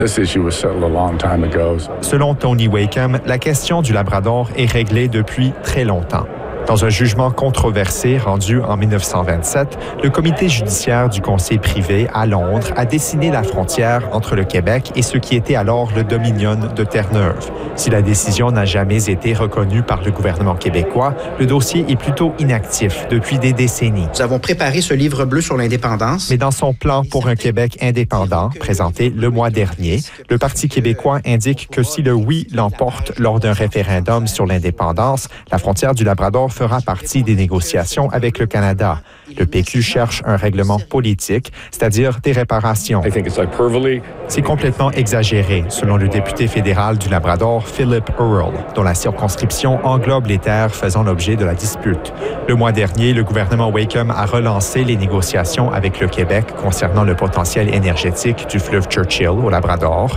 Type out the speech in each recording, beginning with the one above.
Selon Tony Wakeham, la question du Labrador est réglée depuis très longtemps. Dans un jugement controversé rendu en 1927, le comité judiciaire du Conseil privé à Londres a dessiné la frontière entre le Québec et ce qui était alors le Dominion de Terre-Neuve. Si la décision n'a jamais été reconnue par le gouvernement québécois, le dossier est plutôt inactif depuis des décennies. Nous avons préparé ce livre bleu sur l'indépendance. Mais dans son plan pour un Québec indépendant, présenté le mois dernier, le Parti québécois indique que si le oui l'emporte lors d'un référendum sur l'indépendance, la frontière du Labrador fera partie des négociations avec le Canada. Le PQ cherche un règlement politique, c'est-à-dire des réparations. C'est complètement exagéré, selon le député fédéral du Labrador, Philip Earle, dont la circonscription englobe les terres faisant l'objet de la dispute. Le mois dernier, le gouvernement Wakeham a relancé les négociations avec le Québec concernant le potentiel énergétique du fleuve Churchill au Labrador.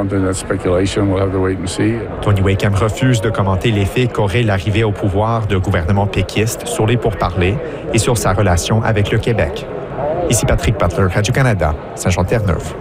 Tony Wakeham refuse de commenter l'effet qu'aurait l'arrivée au pouvoir de gouvernement péquiste sur les pourparlers et sur sa relation avec le Québec. Ici Patrick Butler, Radio-Canada, Saint-Jean-Terre-Neuve.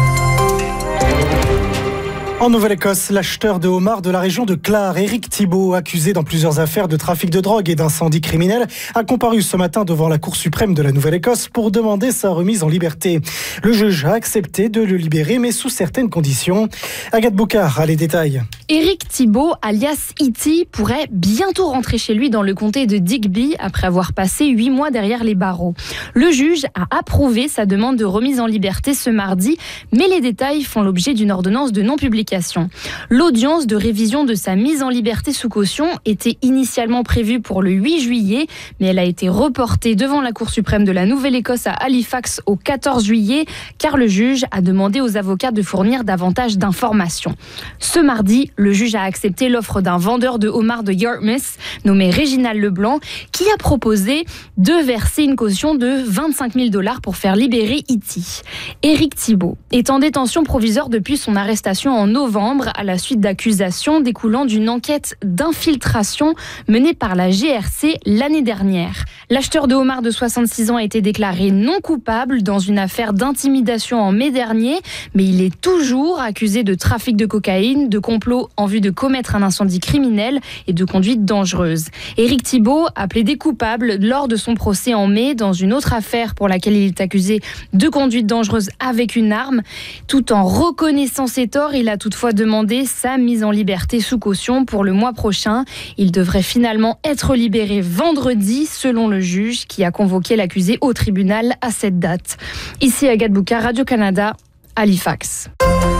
En Nouvelle-Écosse, l'acheteur de homards de la région de Clare, Éric Thibault, accusé dans plusieurs affaires de trafic de drogue et d'incendie criminel, a comparu ce matin devant la Cour suprême de la Nouvelle-Écosse pour demander sa remise en liberté. Le juge a accepté de le libérer, mais sous certaines conditions. Agathe Boucard a les détails. Éric Thibault, alias E.T., pourrait bientôt rentrer chez lui dans le comté de Digby après avoir passé 8 mois derrière les barreaux. Le juge a approuvé sa demande de remise en liberté ce mardi, mais les détails font l'objet d'une ordonnance de non-publication. L'audience de révision de sa mise en liberté sous caution était initialement prévue pour le 8 juillet, mais elle a été reportée devant la Cour suprême de la Nouvelle-Écosse à Halifax au 14 juillet, car le juge a demandé aux avocats de fournir davantage d'informations. Ce mardi, le juge a accepté l'offre d'un vendeur de homards de Yarmouth, nommé Réginald Leblanc, qui a proposé de verser une caution de 25 000 $ pour faire libérer E.T. Éric Thibault est en détention provisoire depuis son arrestation en novembre à la suite d'accusations découlant d'une enquête d'infiltration menée par la GRC l'année dernière. L'acheteur de homards de 66 ans a été déclaré non coupable dans une affaire d'intimidation en mai dernier, mais il est toujours accusé de trafic de cocaïne, de complot en vue de commettre un incendie criminel et de conduite dangereuse. Éric Thibault a plaidé coupable lors de son procès en mai dans une autre affaire pour laquelle il est accusé de conduite dangereuse avec une arme. Tout en reconnaissant ses torts, il a toutefois demandé sa mise en liberté sous caution pour le mois prochain. Il devrait finalement être libéré vendredi, selon le juge qui a convoqué l'accusé au tribunal à cette date. Ici Agathe Boucard, Radio-Canada, Halifax.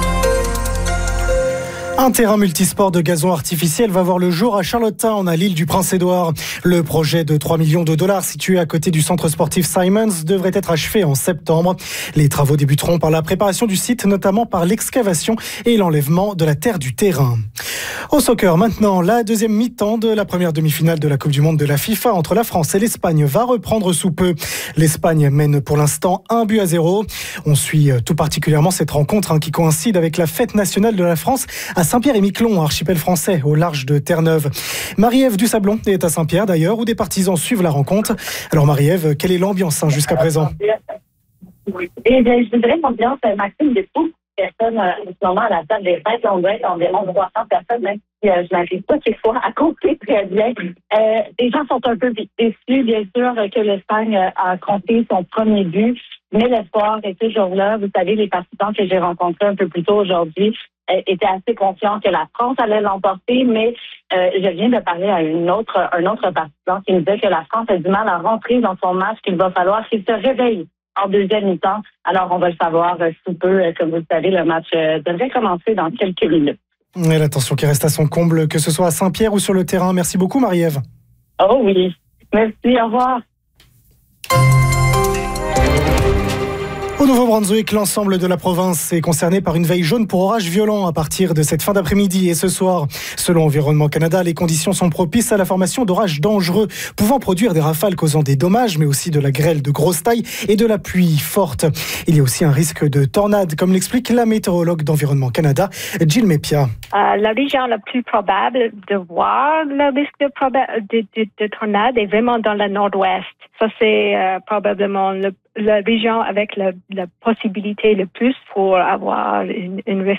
Un terrain multisport de gazon artificiel va voir le jour à Charlottetown, à l'île du Prince-Édouard. Le projet de 3 millions de dollars situé à côté du centre sportif Simons devrait être achevé en septembre. Les travaux débuteront par la préparation du site, notamment par l'excavation et l'enlèvement de la terre du terrain. Au soccer, maintenant, la deuxième mi-temps de la première demi-finale de la Coupe du Monde de la FIFA entre la France et l'Espagne va reprendre sous peu. L'Espagne mène pour l'instant 1-0. On suit tout particulièrement cette rencontre qui coïncide avec la fête nationale de la France à Saint-Pierre-et-Miquelon, archipel français, au large de Terre-Neuve. Marie-Ève Dusablon est à Saint-Pierre d'ailleurs, où des partisans suivent la rencontre. Alors Marie-Ève, quelle est l'ambiance jusqu'à présent? Eh bien, je dirais l'ambiance, Maxime, de beaucoup de personnes en ce moment à la table des fêtes. On doit être environ 300 personnes, même si je n'arrive pas ces fois à compter très bien. Les gens sont un peu déçus, bien sûr, que l'Espagne a compté son premier but, mais l'espoir est toujours là. Vous savez, les partisans que j'ai rencontrés un peu plus tôt aujourd'hui étaient assez confiants que la France allait l'emporter, mais je viens de parler à un autre partisan qui me disait que la France a du mal à rentrer dans son match, qu'il va falloir qu'il se réveille en deuxième mi-temps. Alors, on va le savoir sous peu. Comme vous le savez, le match devrait commencer dans quelques minutes. Et l'attention qui reste à son comble, que ce soit à Saint-Pierre ou sur le terrain. Merci beaucoup, Marie-Ève. Oh oui. Merci, au revoir. Au Nouveau-Brunswick, l'ensemble de la province est concerné par une veille jaune pour orages violents à partir de cette fin d'après-midi et ce soir. Selon Environnement Canada, les conditions sont propices à la formation d'orages dangereux, pouvant produire des rafales causant des dommages, mais aussi de la grêle de grosse taille et de la pluie forte. Il y a aussi un risque de tornade, comme l'explique la météorologue d'Environnement Canada, Jill Mepia. La région la plus probable de voir le risque de tornade est vraiment dans le nord-ouest. Ça, c'est probablement la région avec la possibilité le plus pour avoir une